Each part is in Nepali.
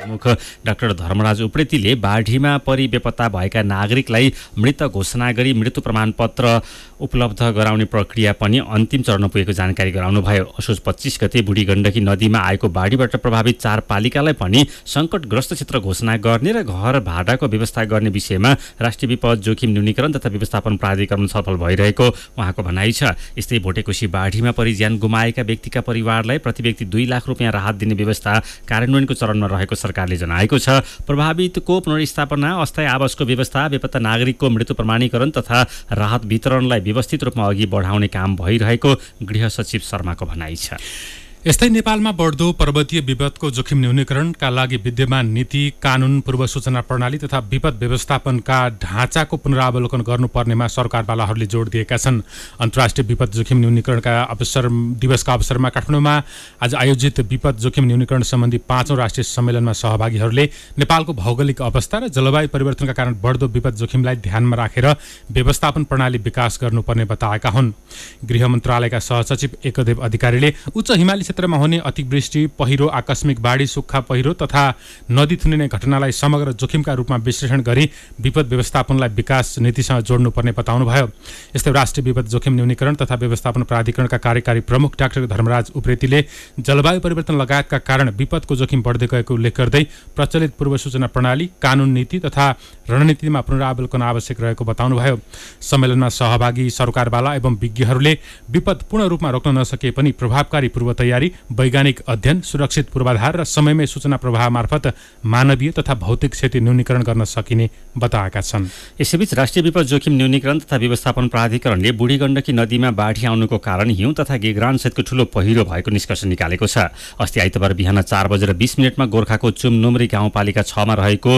प्रमुख डाक्टर धर्मराज उप्रेतीले बाढीमा परि बेपत्ता भएका नागरिकलाई मृत घोषणा गरी मृत्यु प्रमाणपत्र उपलब्ध गराउने प्रक्रिया पनि अन्तिम चरणमा पुगेको जानकारी गराउनुभयो। असोज 25 गते बुढी गण्डकी नदीमा आएको बाढीबाट प्रभावित 4 पालिकालाई पनि सङ्कटग्रस्त क्षेत्र घोषणा गर्ने र घर भाडाको व्यवस्था गर्ने विषयमा राष्ट्रिय विपद जोखिम न्यूनीकरण तथा व्यवस्थापन प्राधिकरण छलफल भइरहेको उहाँको भनाइ छ। यस्तै भोटेकोशी बाढीमा परि ज्यान गुमाएका व्यक्तिका परिवारलाई प्रति व्यक्ति 2 लाख रुपियाँ राहत दिने व्यवस्था कार्यान्वयनको चरणमा रहेको सरकारले जनाएको छ। प्रभावितको पुनर्स्थापना, अस्थायी आवासको व्यवस्था, बेपत्ता नागरिकको मृत्यु प्रमाणीकरण तथा राहत वितरणलाई व्यवस्थित रूपमा अघि बढाउने काम भइरहेको गृह सचिव शर्माको भनाइ छ। यस्तै नेपालमा बढ्दो पर्वतीय विपदको जोखिम न्यूनीकरणका लागि विद्यमान नीति, कानुन, पूर्व सूचना प्रणाली तथा विपद व्यवस्थापनका ढाँचाको पुनरावलोकन गर्नुपर्नेमा सरकारवालाहरूले जोड दिएका छन्। अन्तर्राष्ट्रिय विपद जोखिम न्यूनीकरणका दिवसका अवसरमा काठमाडौँमा आज आयोजित विपद जोखिम न्यूनीकरण सम्बन्धी 5औं राष्ट्रिय सम्मेलनमा सहभागीहरूले नेपालको भौगोलिक अवस्था र जलवायु परिवर्तनका कारण बढ्दो विपद जोखिमलाई ध्यानमा राखेर व्यवस्थापन प्रणाली विकास गर्नुपर्ने बताएका हुन्। गृह मन्त्रालयका सहसचिव एकदेव अधिकारीले उच्च हिमाली क्षेत्रमा हुने अतिवृष्टि, पहिरो, आकस्मिक बाढी, सुक्खा पहिरो तथा नदी थुनिने घटनालाई समग्र जोखिमका रूपमा विश्लेषण गरी विपद व्यवस्थापनलाई विकास नीतिसँग जोड्नुपर्ने बताउनुभयो। यस्तै राष्ट्रिय विपद जोखिम न्यूनीकरण तथा व्यवस्थापन प्राधिकरणका कार्यकारी प्रमुख डाक्टर धर्मराज उप्रेतीले जलवायु परिवर्तन लगायतका कारण विपदको जोखिम बढ्दै गएको उल्लेख गर्दै प्रचलित पूर्व सूचना प्रणाली, कानुन, नीति तथा रणनीतिमा पुनरावलोकन आवश्यक रहेको बताउनुभयो। सम्मेलनमा सहभागी सरकारवाला एवं विज्ञहरूले विपद पूर्ण रूपमा रोक्न नसके पनि प्रभावकारी पूर्व तयारी, वैज्ञानिक अध्ययन, सुरक्षित पूर्वाधार र समयमै सूचना प्रवाह मार्फत मानवीय तथा भौतिक क्षति न्यूनीकरण गर्न सकिने बताएका छन्। यसैबीच राष्ट्रिय विपद जोखिम न्यूनीकरण तथा व्यवस्थापन प्राधिकरणले बुढी गण्डकी नदीमा बाढी आउनुको कारण हिउँ तथा गेग्रानसहितको ठूलो पहिरो भएको निष्कर्ष निकालेको छ। अस्ति आइतबार बिहान 4:20 गोर्खाको चुमनुमरी गाउँपालिका 6 मा रहेको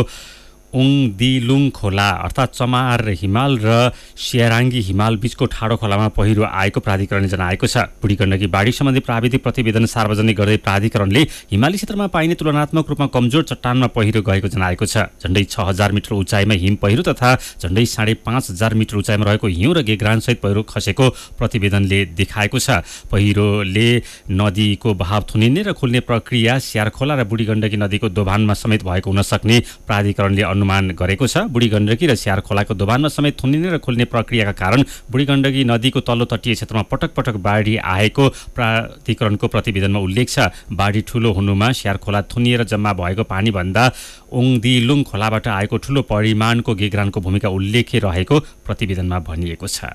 ओङदिलुङ खोला अर्थात् चमार हिमाल र सियाराङ्गी हिमाल बीचको ठाडो खोलामा पहिरो आएको प्राधिकरणले जनाएको छ। बुढी गण्डकी बाढी सम्बन्धी प्राविधिक प्रतिवेदन सार्वजनिक गर्दै प्राधिकरणले हिमाली क्षेत्रमा पाइने तुलनात्मक रूपमा कमजोर चट्टानमा पहिरो गएको जनाएको छ। झण्डै 6000 मिटर उचाइमा हिम पहिरो तथा झण्डै 5500 मिटर उचाइमा रहेको हिउँ र गेग्रानसहित पहिरो खसेको प्रतिवेदनले देखाएको छ। पहिरोले नदीको बहाव थुनिने र खुल्ने प्रक्रिया स्यारखोला र बुढी गण्डकी नदीको दोभानमा समेत भएको हुन सक्ने प्राधिकरणले अनुमान गरेको छ। बुढी गण्डकी र स्यार खोलाको दोभानमा समेत थुनिने र खुल्ने प्रक्रियाका कारण बुढी गण्डकी नदीको तल्लो तटीय क्षेत्रमा पटक पटक बाढी आएको प्राधिकरणको प्रतिवेदनमा उल्लेख छ। बाढी ठूलो हुनुमा स्यार खोला थुनिएर जम्मा भएको पानी भन्दा ओङदिलुङ खोलाबाट आएको ठूलो परिमाणको गेग्रानको भूमिका उल्लेख रहेको प्रतिवेदनमा भनिएको छ।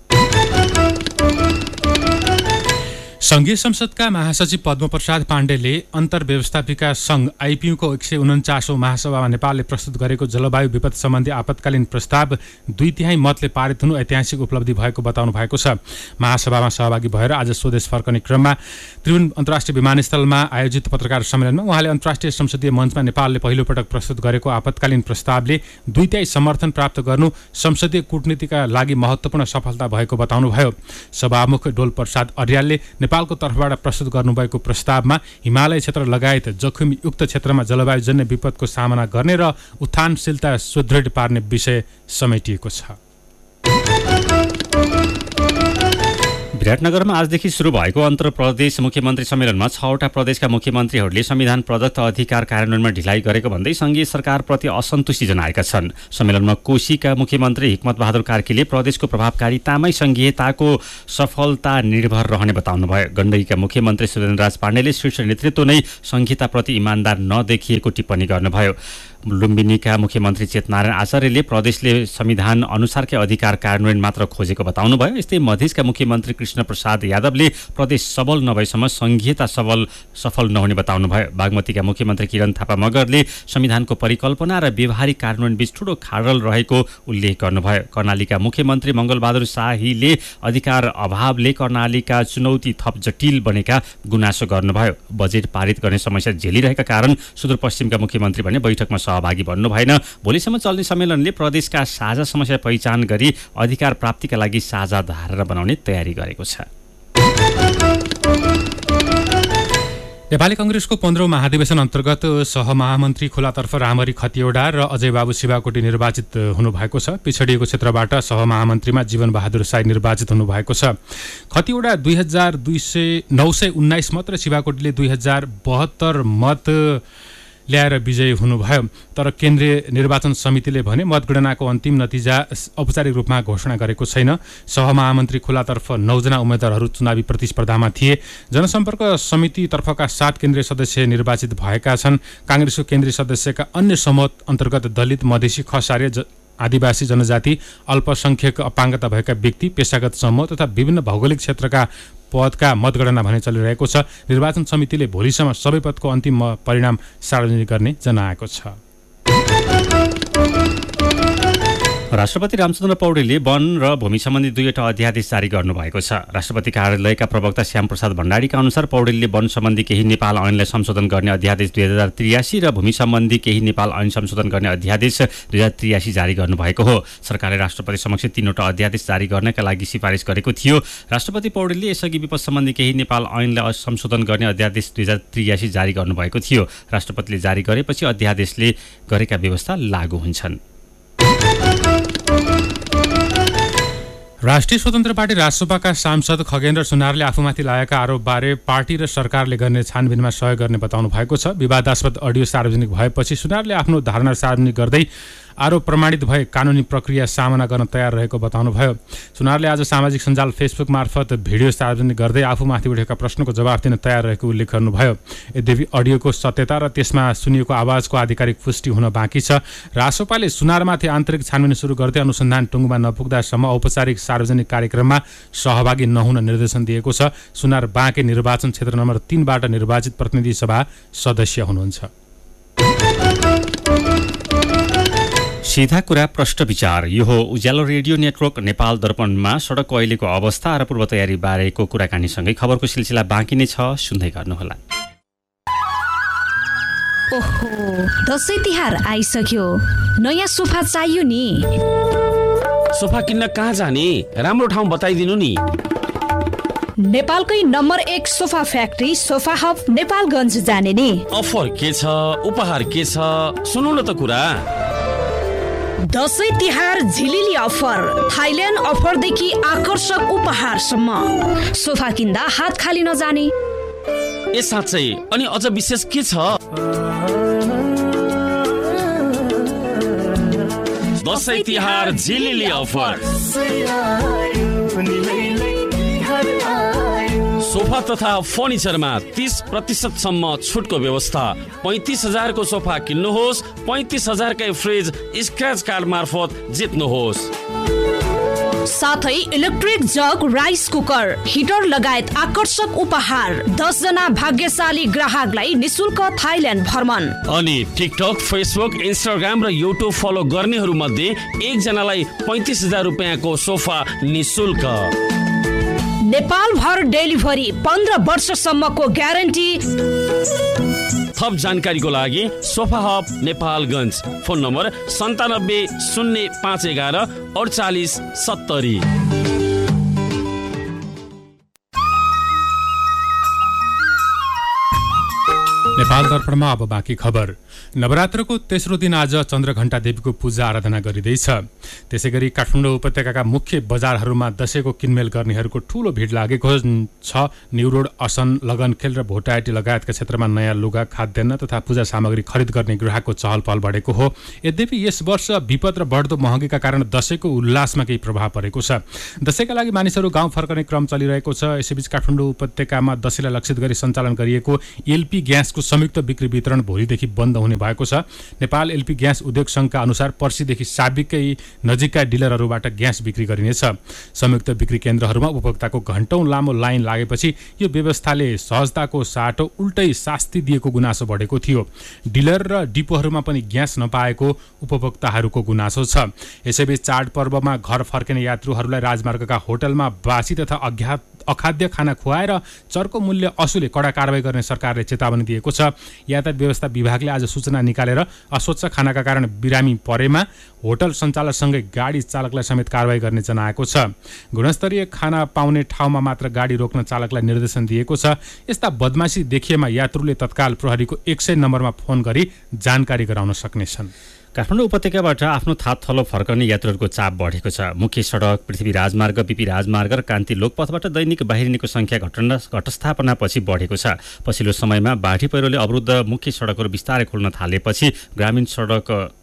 संघीय संसदका महासचिव पद्मप्रसाद पाण्डेले अन्तर्व्यवस्थापिका संघ आइपियुको 149औं महासभामा नेपालले प्रस्तुत गरेको जलवायु विपद सम्बन्धी आपतकालीन प्रस्ताव 2/3 मतले पारित हुनु ऐतिहासिक उपलब्धि भएको बताउनु भएको छ। महासभामा सहभागी भएर आज स्वदेश फर्कने क्रममा त्रिभुवन अन्तर्राष्ट्रिय विमानस्थलमा आयोजित पत्रकार सम्मेलनमा उहाँले अन्तर्राष्ट्रिय संसदीय मञ्चमा नेपालले पहिलोपटक प्रस्तुत गरेको आपतकालीन प्रस्तावले 2/3 समर्थन प्राप्त गर्नु संसदीय कूटनीतिका लागि महत्त्वपूर्ण सफलता भएको बताउनुभयो। सभामुख डोल प्रसाद अर्यालले नेपालको तर्फबाट प्रस्तुत गर्नुभएको प्रस्तावमा हिमालय क्षेत्र लगायत जोखिमयुक्त क्षेत्रमा जलवायुजन्य विपदको सामना गर्ने र उत्थानशीलता सुदृढ पार्ने विषय समेटिएको छ। विराटनगरमा आजदेखि सुरु भएको अन्तर प्रदेश मुख्यमन्त्री सम्मेलनमा 6वटा प्रदेशका मुख्यमन्त्रीहरूले संविधान प्रदत्त अधिकार कार्यान्वयनमा ढिलाइ गरेको भन्दै संघीय सरकारप्रति असन्तुष्टि जनाएका छन्। सम्मेलनमा कोशीका मुख्यमन्त्री हिक्मत बहादुर कार्कीले प्रदेशको प्रभावकारितामै संघीयताको सफलता निर्भर रहने बताउनुभयो। गण्डकीका मुख्यमन्त्री सुरेन्द्रराज पाण्डेले शीर्ष नेतृत्व नै संघीयताप्रति इमान्दार नदेखिएको टिप्पणी गर्नुभयो। लुम्बिनीका मुख्यमन्त्री चेतनारायण आचार्यले प्रदेशले संविधान अनुसारकै अधिकार कार्यान्वयन मात्र खोजेको बताउनुभयो। यस्तै मधेसका मुख्यमन्त्री कृष्ण प्रसाद यादवले प्रदेश सबल नभएसम्म संघीयता सफल नहुने बताउनुभयो। बागमतीका मुख्यमन्त्री किरण थापा मगरले संविधानको परिकल्पना र व्यवहारिक कार्यान्वयन बीच ठूलो खाडल रहेको उल्लेख गर्नुभयो। कर्णालीका मुख्यमन्त्री मंगलबहादुर शाहीले अधिकार अभावले कर्णालीका चुनौती थप जटिल बनेका गुनासो गर्नुभयो। बजेट पारित गर्ने समस्या झेलिरहेका कारण सुदूरपश्चिमका मुख्यमन्त्री भने बैठकमा सहभागी बन्नु भएन। भोलिसम्म चल्ने सम्मेलनले प्रदेशका साझा समस्या पहिचान गरी अधिकार प्राप्तिका लागि साझा धारणा बनाउने तयारी गरेको छ। नेपाली कांग्रेसको 15औं महाधिवेशन अन्तर्गत सहमहामन्त्री खोलातर्फ रामहरि खतिवडा र अजय बाबु शिवाकोटी निर्वाचित हुनुभएको छ। पिछडिएको क्षेत्रबाट सहमहामन्त्रीमा जीवन बहादुर साई निर्वाचित हुनुभएको छ। खतिवडा 2919 मत र शिवाकोटीले 2072 मत ल्याएर विजयी हुनुभयो। तर केन्द्रीय निर्वाचन समितिले भने मतगणनाको अन्तिम नतिजा औपचारिक रूपमा घोषणा गरेको छैन। सहमहामन्त्री खुलातर्फ 9 जना उम्मेद्वारहरू चुनावी प्रतिस्पर्धामा थिए। जनसम्पर्क समितितर्फका 7 केन्द्रीय सदस्य निर्वाचित भएका छन्। काङ्ग्रेसको केन्द्रीय सदस्यका अन्य समूह अन्तर्गत दलित, मधेसी, खसारे, आदिवासी जनजाति, अल्पसंख्यक, अपाङ्गता भएका व्यक्ति, पेशागत समूह तथा विभिन्न भौगोलिक क्षेत्रका पदका मतगणना भने चलिरहेको छ। निर्वाचन समितिले भोलिसम्म सबै पदको अन्तिम परिणाम सार्वजनिक गर्ने जनाएको छ। राष्ट्रपति रामचन्द्र पौडेलले वन र भूमि सम्बन्धी 2वटा अध्यादेश जारी गर्नुभएको छ। राष्ट्रपति कार्यालयका प्रवक्ता श्यामप्रसाद भण्डारीका अनुसार पौडेलले वन सम्बन्धी केही नेपाल ऐनलाई संशोधन गर्ने अध्यादेश 2083 र भूमि सम्बन्धी केही नेपाल ऐन संशोधन गर्ने अध्यादेश 2083 जारी गर्नुभएको हो। सरकारले राष्ट्रपति समक्ष 3वटा अध्यादेश जारी गर्नका लागि सिफारिस गरेको थियो। राष्ट्रपति पौडेलले यसअघि विपद सम्बन्धी केही नेपाल ऐनलाई संशोधन गर्ने अध्यादेश 2083 जारी गर्नुभएको थियो। राष्ट्रपतिले जारी गरेपछि अध्यादेशले गरेका व्यवस्था लागू हुन्छन्। राष्ट्रिय स्वतन्त्र पार्टी रासोपाका सांसद खगेन्द्र सुनारले आफूमाथि लागेका आरोपबारे पार्टी र सरकारले गर्ने छानबिनमा सहयोग गर्ने बताउनु भएको छ। विवादास्पद अडियो सार्वजनिक भएपछि सुनारले आफ्नो धारणा सार्वजनिक गर्दै आरोप प्रमाणित भए कानुनी प्रक्रिया सामना गर्न तयार रहेको बताउनुभयो। सुनारले आज सामाजिक सञ्जाल फेसबुक मार्फत भिडियो सार्वजनिक गर्दै आफूमाथि उठेका प्रश्नको जवाफ दिन तयार रहेको उल्लेख गर्नुभयो। यद्यपि अडियोको सत्यता र त्यसमा सुनिएको आवाजको आधिकारिक पुष्टि हुन बाँकी छ। रासोपाले सुनारमाथि आन्तरिक छानबिन सुरु गर्दै अनुसन्धान टुङ्गोमा नपुग्दासम्म औपचारिक सार्वजनिक कार्यक्रममा सहभागी नहुन निर्देशन दिएको छ। सुनार बाँके निर्वाचन क्षेत्र नम्बर 3 बाट निर्वाचित प्रतिनिधि सभा सदस्य हुनुहुन्छ। सीधा कुरा प्रश्न विचार। यो हो उज्यालो रेडियो नेटवर्क नेपाल दर्पणमा सडकको अहिलेको अवस्था र पूर्व तयारी बारेको कुराकानीसँगै खबरको सिलसिला बाँकी नै छ, सुन्दै गर्नुहोला। ओहो, दसैँ तिहार आइसक्यो, नयाँ सोफा चाहियो नि। सोफा किन्न कहाँ जाने? राम्रो ठाउँ बताइदिनु नि। नेपालकै number 1 sofa factory sofa hub Nepalgunj जाने नि। अफर के छ, उपहार के छ, सुनौ न त कुरा। दसैँ तिहार झिलिली अफर, थाइल्यान्ड अफरदेखि आकर्षक उपहारसम्म। सोफा किन्दा हात खाली नजाने। ए साँच्चै? अनि अझ विशेष के छ? दसैँ तिहार झिलिली अफर। सोफा तथा फर्निचरमा 30% सम्म छुटको व्यवस्था। 35,000 को सोफा किन्नुहोस्, 35,000 कै फ्रिज स्क्रैच कार्ड मार्फत जित्नुहोस्। साथै electric jug, rice cooker, heater लगायत आकर्षक उपहार। 10 जना भाग्यशाली ग्राहकलाई निशुल्क थाइल्यान्ड भ्रमण। अनि टिकटक, फेसबुक, इन्स्टाग्राम र युट्युब फलो गर्नेहरू मध्ये 1 जनालाई 35,000 रुपैयाँको सोफा निशुल्क। नेपाल भर डेलिभरी, 15 वर्षसम्मको ग्यारेन्टी। थप जानकारीको लागि sofa hub Nepalgunj, phone number 97 0511 48 70। Nepal दर्पणमा अब बाँकी खबर। नवरात्रको तेस्रो दिन आज चन्द्रघण्टा देवीको पूजा आराधना गरिँदैछ। त्यसैगरी काठमाडौँ उपत्यकाका मुख्य बजारहरूमा दशैंको किनमेल गर्नेहरूको ठूलो भिड लागेको छ। न्यू रोड, असन, लगनखेल र भोटाएटी लगायतका क्षेत्रमा नयाँ लुगा, खाद्यान्न तथा पूजा सामग्री खरिद गर्ने ग्राहकको चहल पहल बढेको हो। यद्यपि यस वर्ष विपद र बढ्दो महँगीका कारण दशैंको उल्लासमा केही प्रभाव परेको छ। दशैंका लागि मानिसहरू गाउँ फर्कने क्रम चलिरहेको छ। यसैबीच काठमाडौँ उपत्यकामा दशैंलाई लक्षित गरी सञ्चालन गरिएको एलपी ग्यासको संयुक्त बिक्री वितरण भोलिदेखि बन्द हुने भएको छ। नेपाल एलपी ग्यास उद्योग संघका अनुसार पर्सिदेखि साबिकै नजिकका डिलरहरूबाट ग्यास बिक्री गरिनेछ। संयुक्त बिक्री केन्द्रहरूमा उपभोक्ताको घण्टौं लामो लाइन लागेपछि यो व्यवस्थाले सहजताको साटो उल्टै शास्ति दिएको गुनासो बढेको थियो। डिलर र डिपोहरूमा पनि ग्यास नपाएको उपभोक्ताहरूको गुनासो छ। यसैबीच चाडपर्वमा घर फर्किने यात्रुहरूलाई राजमार्गका होटलमा बासी तथा अखाद्य खाना खुवाएर चर्को मूल्य असुले कडा कारबाही गर्ने सरकारले चेतावनी दिएको छ। यातायात व्यवस्था विभागले आज सूचना निकालेर अस्वच्छ खानाका कारण बिरामी परेमा होटल सञ्चालकसँगै गाडी चालकलाई समेत कारबाही गर्ने जनाएको छ। गुणस्तरीय खाना पाउने ठाउँमा मात्र गाडी रोक्न चालकलाई निर्देशन दिएको छ। यस्ता बदमाशी देखिएमा यात्रुले तत्काल प्रहरीको 100 नम्बरमा फोन गरी जानकारी गराउन सक्नेछन्। काठमाडौँ उपत्यकाबाट आफ्नो थात थलो फर्कने यात्रुहरूको चाप बढेको छ। मुख्य सडक, पृथ्वी राजमार्ग, बीपी राजमार्ग र कान्ति लोकपथबाट दैनिक बाहिरिनेको संख्या घटस्थापनापछि बढेको छ। पछिल्लो समयमा बाढी पहिरोले अवरुद्ध मुख्य सडकहरू बिस्तारै खोल्न थालेपछि ग्रामीण सडक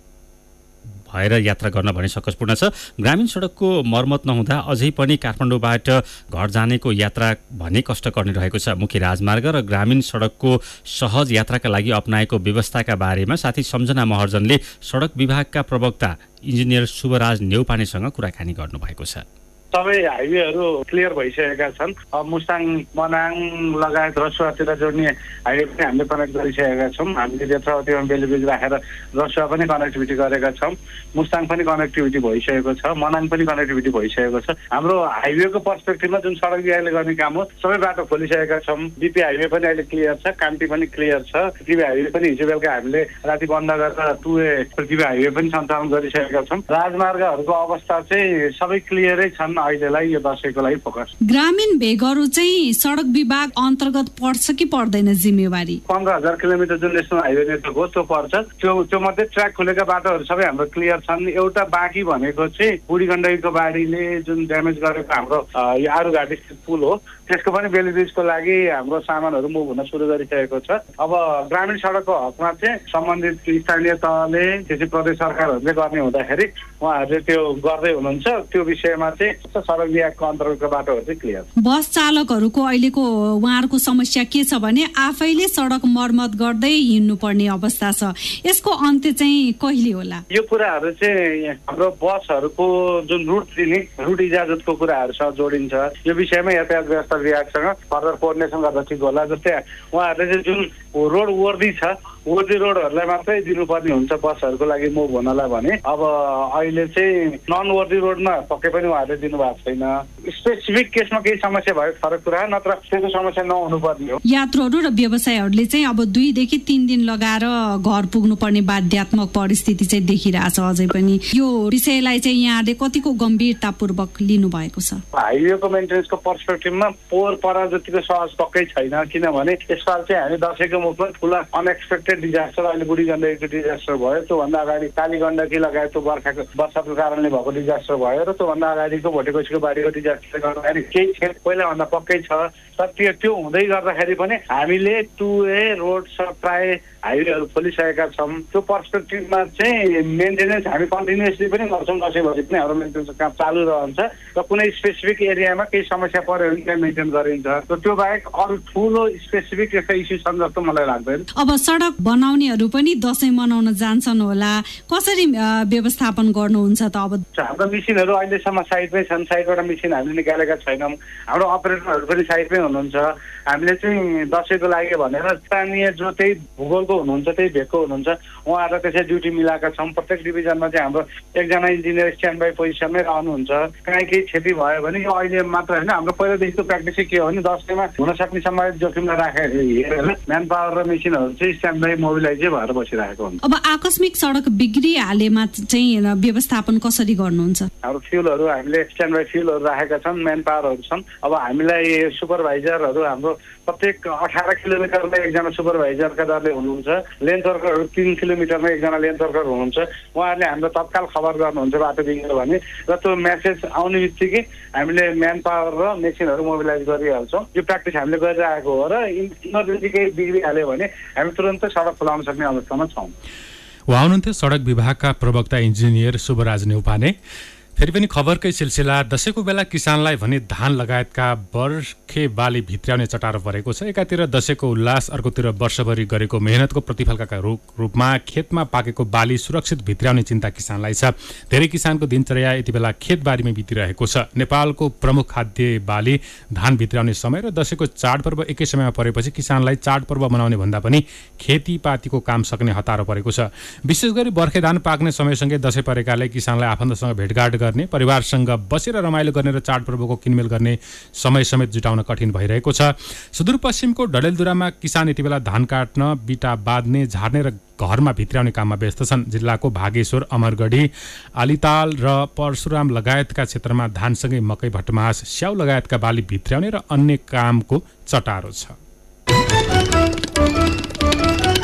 भएर यात्रा गर्न भने सकसपूर्ण छ। ग्रामीण सडकको मर्मत नहुँदा अझै पनि काठमाडौँबाट घर जानेको यात्रा भने कष्टकर नै रहेको छ। मुख्य राजमार्ग र ग्रामीण सडकको सहज यात्राका लागि अपनाएको व्यवस्थाका बारेमा साथी सम्झना महर्जनले सडक विभागका प्रवक्ता इन्जिनियर शुभराज नेउपानेसँग कुराकानी गर्नुभएको छ। सबै हाइवेहरू क्लियर भइसकेका छन्। मुस्ताङ, मनाङ लगायत रसुवातिर जोड्ने हाइवे पनि हामीले कनेक्ट गरिसकेका छौँ। हामीले नेत्रावतीमा बेलिब्रिज राखेर रसुवा पनि कनेक्टिभिटी गरेका छौँ। मुस्ताङ पनि कनेक्टिभिटी भइसकेको छ, मनाङ पनि कनेक्टिभिटी भइसकेको छ। हाम्रो हाइवेको पर्सपेक्टिभमा जुन सडक विभागले गर्ने काम हो सबै बाटो खोलिसकेका छौँ। बीपी हाइवे पनि अहिले क्लियर छ, कान्ति पनि क्लियर छ। पृथ्वी हाइवे पनि हिजो बेलुका हामीले राति बन्द गरेर 2A पृथ्वी हाइवे पनि सञ्चालन गरिसकेका छौँ। राजमार्गहरूको अवस्था चाहिँ सबै क्लियरै छन्। अहिलेलाई यो दशैंको लागि फोकस। ग्रामीण भेगहरू चाहिँ सडक विभाग अन्तर्गत पर्छ कि पर्दैन जिम्मेवारी? 15,000 किलोमिटर जुन नेसनल हाइवे नेटवर्क हो त्यो पर्छ। त्यो मध्ये ट्र्याक खुलेका बाटोहरू सबै हाम्रो क्लियर छन्। एउटा बाँकी भनेको चाहिँ बुढी गण्डकीको बाढीले जुन ड्यामेज गरेको हाम्रो यो आरुघाटी पुल हो, त्यसको पनि बेलिब्रिजको लागि हाम्रो सामानहरू मुभ हुन सुरु गरिसकेको छ। अब ग्रामीण सडकको हकमा चाहिँ सम्बन्धित स्थानीय तहले त्यसै प्रदेश सरकारहरूले गर्ने हुँदाखेरि उहाँहरूले त्यो गर्दै हुनुहुन्छ। त्यो विषयमा चाहिँ सडक विभागको अन्तर्गतको बाटोहरू चाहिँ क्लियर। बस चालकहरूको अहिलेको उहाँहरूको समस्या के छ भने आफैले सडक मर्मत गर्दै हिँड्नुपर्ने अवस्था छ। यसको अन्त्य चाहिँ कहिले होला? यो कुराहरू चाहिँ हाम्रो बसहरूको जुन रुट दिने रुट इजाजतको कुराहरूसँग जोडिन्छ। यो विषयमा यातायात व्यवस्था विभागसँग फर्दर कोअर्डिनेसन गर्दा ठिक होला। जस्तै उहाँहरूले चाहिँ जुन रोड वर्दी छ, वर्दी रोडहरूलाई मात्रै दिनुपर्ने हुन्छ बसहरूको लागि मुभ हुनलाई भने अब अहिले चाहिँ नन वर्दी रोडमा पक्कै पनि उहाँहरूले दिनुभएको छैन। स्पेसिफिक केसमा केही समस्या भयो फरक कुरा, नत्र त्यस्तो समस्या नहुनुपर्ने हो। यात्रुहरू र व्यवसायहरूले चाहिँ अब 2 देखि 3 दिन लगाएर घर पुग्नुपर्ने बाध्यात्मक परिस्थिति चाहिँ देखिरहेछ अझै पनि। यो विषयलाई चाहिँ यहाँले कतिको गम्भीरतापूर्वक लिनु भएको छ? हाइवेको मेन्टेनेन्सको पर्सपेक्टिभमा पोहोर परा जतिको सहज पक्कै छैन। किनभने यसपाल चाहिँ हामी दशैंको मुखमा ठुला अनएक्सपेक्टेड डिजास्टर, अहिले बुढी गण्डकीको डिजास्टर भयो, त्योभन्दा अगाडि काली गण्डकी लगायत त्यो वर्षाको कारणले भएको डिजास्टर भयो र त्योभन्दा अगाडिको भोटेकोसीको बाढीको डिजास्टरले गर्दाखेरि केही क्षेत्र पहिलाभन्दा पक्कै छ। तर त्यो हुँदै गर्दाखेरि पनि हामीले 2A रोड प्राय हाइवेहरू खोलिसकेका छौँ। त्यो पर्सपेक्टिभमा चाहिँ मेन्टेनेन्स हामी कन्टिन्युसली पनि गर्छौँ। दसैँभरि पनि हाम्रो मेन्टेनेन्सको काम चालु रहन्छ र कुनै स्पेसिफिक एरियामा केही समस्या पर्यो भने त्यहाँ मेन्टेन गरिन्छ। त्यो बाहेक अरू ठुलो स्पेसिफिक यस्ता इस्यु छन् जस्तो मलाई लाग्दैन। अब सडक बनाउनेहरू पनि दसैँ मनाउन जान्छन् होला, कसरी व्यवस्थापन गर्नुहुन्छ त? अब हाम्रो मिसिनहरू अहिलेसम्म साइडमै छन्। साइडबाट मिसिन हामीले निकालेका छैनौँ। हाम्रो अपरेटरहरू पनि साइडमै हुनुहुन्छ। हामीले चाहिँ दसैँको लागि भनेर स्थानीय जो त्यही भूगोलको हुनुहुन्छ, त्यही भेगको हुनुहुन्छ, उहाँहरूलाई त्यसै ड्युटी मिलाएका छौँ। प्रत्येक डिभिजनमा चाहिँ हाम्रो एकजना इन्जिनियर स्ट्यान्ड बाई पोजिसनमै रहनुहुन्छ। कहीँ केही क्षति भयो भने यो अहिले मात्र होइन, हाम्रो पहिलादेखिको प्र्याक्टिस के हो भने दसैँमा हुन सक्ने सम्भावित जोखिमलाई राखेर हेरेर म्यान पावर र मेसिनहरू चाहिँ स्ट्यान्ड बाई मोबिलाइजै भएर बसिरहेको हुन्छ। अब आकस्मिक सडक बिग्रिहालेमा चाहिँ व्यवस्थापन कसरी गर्नुहुन्छ? हाम्रो फ्युलहरू हामीले स्ट्यान्ड बाई फ्युलहरू राखेका छन्, म्यान पावरहरू छन्। अब हामीलाई सुपरभाइजरहरू हाम्रो प्रत्येक 18 किलोमिटरमा एकजना सुपरभाइजरका दरले हुनुहुन्छ। लेन्थ वर्करहरू 3 किलोमिटरमा एकजना लेन्थ वर्कर हुनुहुन्छ। उहाँहरूले हाम्रो तत्काल खबर गर्नुहुन्छ बाटो बिग्रियो भने, र त्यो म्यासेज आउने बित्तिकै हामीले म्यान पावर र मेसिनहरू मोबिलाइज गरिहाल्छौँ। यो प्र्याक्टिस हामीले गरिरहेको हो र इमर्जेन्सी केही बिग्रिहाल्यो भने हामी तुरन्तै सडक खुलाउन सक्ने अवस्थामा छौँ। उहाँ हुनुहुन्थ्यो सडक विभागका प्रवक्ता इन्जिनियर शुभराज नेउपाने। फेरि पनि खबरकै सिलसिला, दशैंको बेला किसानलाई भने धान लगायतका बर्खे बाली भित्र्याउने चटारो परेको छ। एकातिर दशैंको उल्लास, अर्कोतिर वर्षभरि गरेको मेहनतको प्रतिफलका रूपमा खेतमा पाकेको बाली सुरक्षित भित्र्याउने चिन्ता किसानलाई छ। धेरै किसानको दिनचर्या यति बेला खेतबारीमै बितिरहेको छ। नेपालको प्रमुख खाद्य बाली धान भित्र्याउने समय र दशैंको चाडपर्व एकै समयमा परेपछि किसानलाई चाडपर्व मनाउने भन्दा पनि खेतीपातीको काम सक्ने हतारो परेको छ। विशेष गरी बर्खे धान पाक्ने समयसँगै दशैं परेकाले किसानलाई आफन्तसँग भेटघाट गर्ने, परिवारसँग बसेर रमाइलो गर्ने र चाडपर्वको किनमेल गर्ने समय समेत जुटाउन कठिन भइरहेको छ। सुदूरपश्चिमको डडेलधुरामा किसान यति बेला धान काट्न, बिटा बाँध्ने, झार्ने र घरमा भित्र्याउने काममा व्यस्त छन्। जिल्लाको भागेश्वर, अमरगढी, आलिताल र परशुराम लगायतका क्षेत्रमा धानसँगै मकै, भटमास, स्याउ लगायतका बाली भित्र्याउने र अन्य कामको चटारो छ।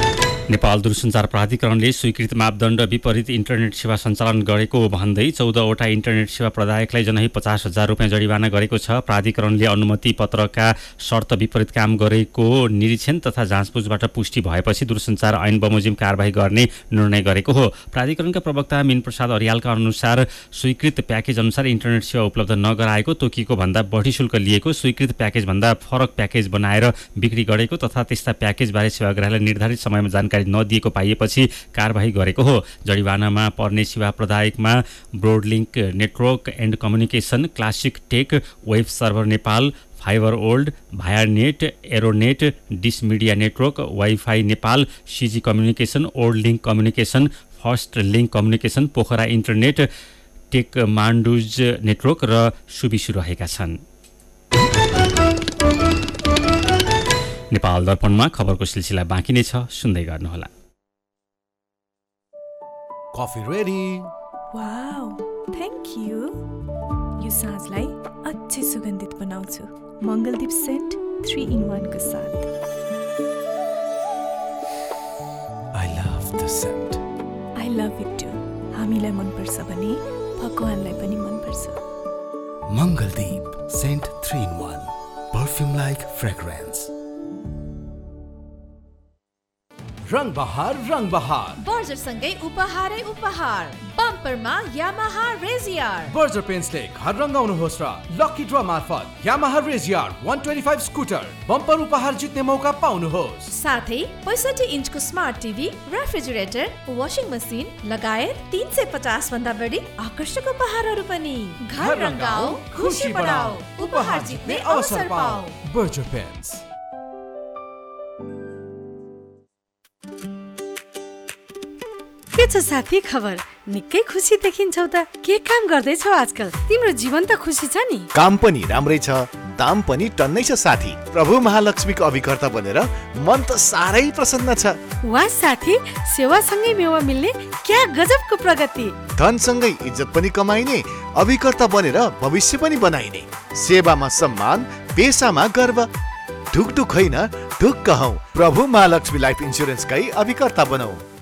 नेपाल दूरसञ्चार प्राधिकरणले स्वीकृत मापदण्ड विपरीत इन्टरनेट सेवा सञ्चालन गरेको भन्दै 14वटा इन्टरनेट सेवा प्रदायकलाई जनही 50,000 रुपियाँ जरिवाना गरेको छ। प्राधिकरणले अनुमति पत्रका शर्त विपरीत काम गरेको निरीक्षण तथा जाँचबुझबाट पुष्टि भएपछि दूरसञ्चार ऐन बमोजिम कारबाही गर्ने निर्णय गरेको हो। प्राधिकरणका प्रवक्ता मीन प्रसाद अर्यालका अनुसार स्वीकृत प्याकेज अनुसार इन्टरनेट सेवा उपलब्ध नगराएको, तोकिएको भन्दा बढी शुल्क लिएको, स्वीकृत प्याकेजभन्दा फरक प्याकेज बनाएर बिक्री गरेको तथा त्यस्ता प्याकेजबारे सेवाग्राहीलाई निर्धारित समयमा जानकारी नदिएको पाइएपछि कारबाही गरेको हो। जरिवानामा पर्ने सेवा प्रदायकमा ब्रोडलिङ्क network and communication, classic take, web server Nepal, fibre old, भायानेट, एरोनेट, dish media network, wifi Nepal, CG communication, old link communication, first link communication, Pokhara internet, take मान्डुज network र सुबिसु रहेका छन्। नेपाल दर्पणमा खबरको सिलसिला बाँकी नै छ, सुन्दै गर्नुहोला। Coffee ready. Wow, thank you. यो साँझलाई अझै सुगन्धित बनाउँछु मङ्गलदीप सेन्ट 3 in 1 को साथ। I love the scent. I love it too. हामीलाई मनपर्छ भने भगवानलाई पनि मनपर्छ। मङ्गलदीप saint 3 in 1, perfume like fragrance. रंग बहार बर्जर सँगै उपहारै उपहार। बम्परमा यामाहा रेजियर। बर्जर पेन्ट्सले घर रंगाउनुहोस् र लकी ड्र मार्फत यामाहा रेजियर 125 स्कुटर बम्पर उपहार जित्ने मौका पाउनुहोस्। साथै 65 इन्चको smart TV, refrigerator, washing machine लगायत 350 भन्दा बढी आकर्षक उपहारहरू पनि। घर रंगाऊ, खुशी बढाऊ, उपहार जित्ने अवसर पाऊ। Berger paints. के छ साथी खबर? निकै खुसी देखिन्छौ त। के काम गर्दैछौ आजकल? तिम्रो जीवन त खुसी छ नि? काम पनि राम्रै छ, दाम पनि टन्नै छ साथी। प्रभु महालक्ष्मीको अभिकर्ता बनेर मन त साह्रै प्रसन्न छ। वाह साथी, सेवासँगै मेवा मिल्ने क्या गजबको प्रगति। धनसँगै इज्जत पनि कमाइने, अभिकर्ता बनेर भविष्य पनि बनाइने। सेवामा सम्मान, पेसामा गर्व। ढुकढुक होइन, ढुक्क हौ। प्रभु महालक्ष्मी लाइफ इन्स्योरेन्सकै अभिकर्ता बनौ।